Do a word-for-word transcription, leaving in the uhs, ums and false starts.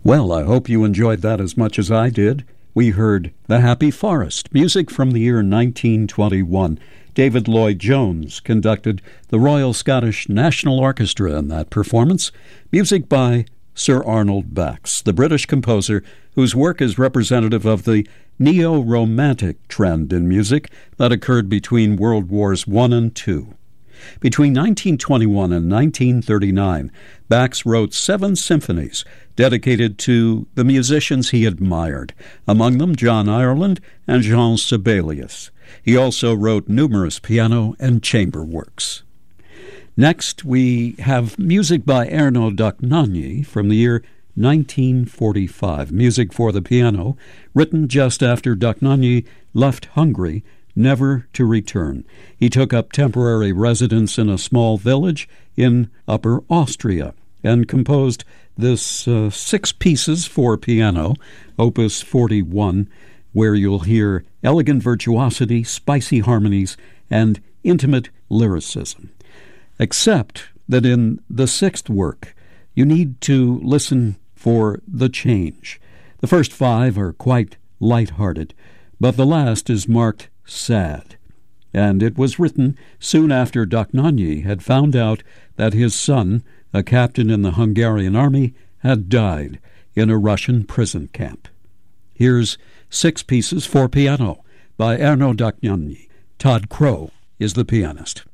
Well, I hope you enjoyed that as much as I did. We heard The Happy Forest, music from the year nineteen twenty-one. David Lloyd-Jones conducted the Royal Scottish National Orchestra in that performance. Music by Sir Arnold Bax, the British composer whose work is representative of the neo-romantic trend in music that occurred between World Wars One and Two. Between nineteen twenty-one and nineteen thirty-nine, Bax wrote seven symphonies dedicated to the musicians he admired, among them John Ireland and Jean Sibelius. He also wrote numerous piano and chamber works. Next, we have music by Erno Dohnányi from the year nineteen forty-five, music for the piano, written just after Dohnányi left Hungary, never to return. He took up temporary residence in a small village in Upper Austria and composed this uh, six pieces for piano, Opus forty-one, where you'll hear elegant virtuosity, spicy harmonies, and intimate lyricism. Except that in the sixth work, you need to listen for the change. The first five are quite light-hearted, but the last is marked sad. And it was written soon after Dohnányi had found out that his son, a captain in the Hungarian army, had died in a Russian prison camp. Here's six pieces for piano by Erno Dohnányi. Todd Crow is the pianist.